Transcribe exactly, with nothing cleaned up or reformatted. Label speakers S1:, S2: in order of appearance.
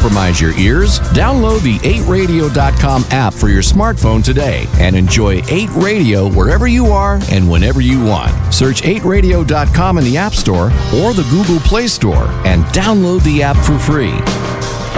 S1: compromise your ears? Download the eight radio dot com app for your smartphone today and enjoy eight Radio wherever you are and whenever you want. Search eight radio dot com in the App Store or the Google Play Store and download the app for free.